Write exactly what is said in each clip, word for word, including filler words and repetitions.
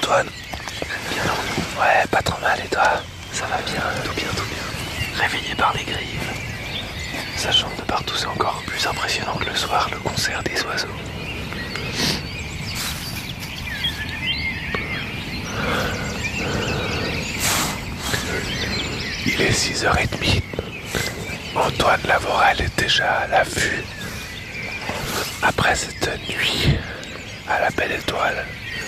Antoine? Bien, non. Ouais, pas trop mal, et toi? Ça va bien, tout bien, tout bien. Réveillé par les grives. Ça chante de partout, c'est encore plus impressionnant que le soir, le concert des oiseaux. Il est six heures trente. Antoine Lavorel est déjà à l'affût. Après cette nuit à la belle étoile,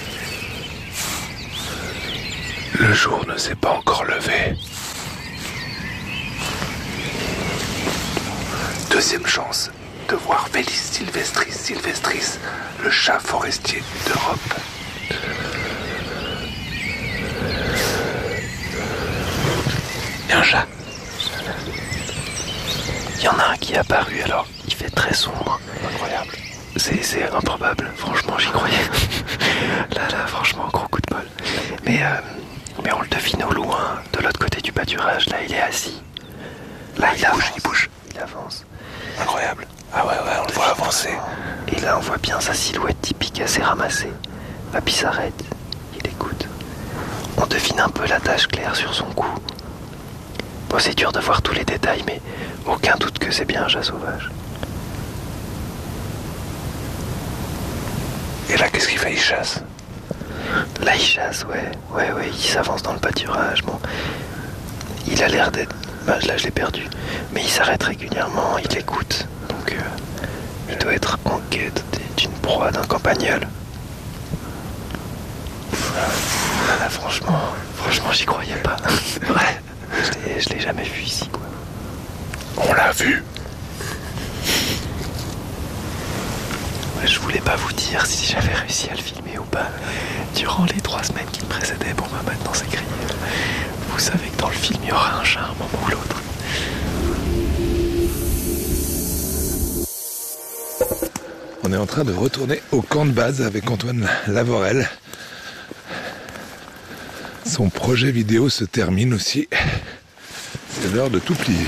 le jour ne s'est pas encore levé. Deuxième chance de voir Felis sylvestris sylvestris, le chat forestier d'Europe. Et un chat. Il y en a un qui est apparu alors, il fait très sombre. Incroyable. C'est, c'est improbable, franchement j'y croyais. Là, là, franchement, gros coup de bol. Mais, euh, mais on le devine au loin, de l'autre côté du pâturage, là il est assis. Là il, il avance, bouge, il bouge. Il avance. Incroyable. Ah ouais, ouais, on le voit avancer. Et là on voit bien sa silhouette typique assez ramassée. Là puis il s'arrête, il écoute. On devine un peu la tache claire sur son cou. Bon, c'est dur de voir tous les détails, mais aucun doute que c'est bien un chat sauvage. Et là, qu'est-ce qu'il fait? Il chasse. Là, il chasse, ouais. Ouais, ouais, il s'avance dans le pâturage. Bon, il a l'air d'être... Bah, là, je l'ai perdu. Mais il s'arrête régulièrement, il écoute. Donc, euh, il doit être en quête d'une proie, d'un campagnol. Là, franchement, franchement, j'y croyais pas. Ouais. Je l'ai, je l'ai jamais vu ici, quoi. On l'a vu. Ouais, je voulais pas vous dire si j'avais réussi à le filmer ou pas. Durant les trois semaines qui me précédaient, bon bah maintenant c'est crié. Vous savez que dans le film, il y aura un chat un moment ou l'autre. On est en train de retourner au camp de base avec Antoine Lavorel. Son projet vidéo se termine aussi. C'est l'heure de tout plier.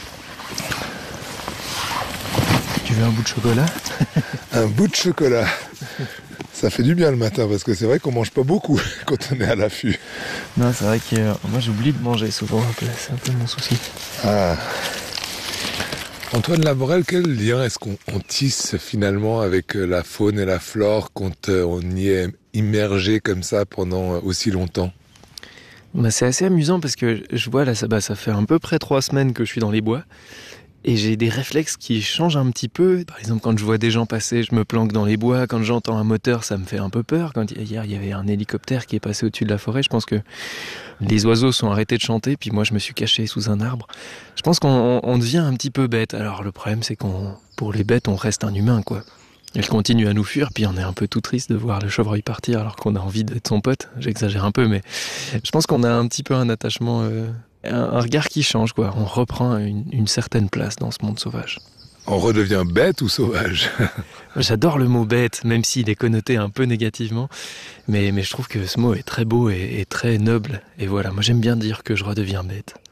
Tu veux un bout de chocolat? Un bout de chocolat. Ça fait du bien le matin parce que c'est vrai qu'on mange pas beaucoup quand on est à l'affût. Non, c'est vrai que euh, moi j'oublie de manger souvent un peu, c'est un peu mon souci. Ah. Antoine Lavorel, quel lien est-ce qu'on on tisse finalement avec la faune et la flore quand on y est immergé comme ça pendant aussi longtemps? Bah, c'est assez amusant parce que je vois là, ça, bah, ça fait à peu près trois semaines que je suis dans les bois et j'ai des réflexes qui changent un petit peu. Par exemple, quand je vois des gens passer, je me planque dans les bois. Quand j'entends un moteur, ça me fait un peu peur. Quand hier il y avait un hélicoptère qui est passé au-dessus de la forêt, je pense que les oiseaux sont arrêtés de chanter, puis moi je me suis caché sous un arbre. Je pense qu'on on devient un petit peu bête. Alors le problème c'est qu'on, pour les bêtes, on reste un humain, quoi. Elle continue à nous fuir, puis on est un peu tout triste de voir le chevreuil partir alors qu'on a envie d'être son pote. J'exagère un peu, mais je pense qu'on a un petit peu un attachement, euh, un, un regard qui change, quoi. On reprend une, une certaine place dans ce monde sauvage. On redevient bête ou sauvage? J'adore le mot bête, même s'il est connoté un peu négativement, mais, mais je trouve que ce mot est très beau et, et très noble. Et voilà, moi j'aime bien dire que je redeviens bête.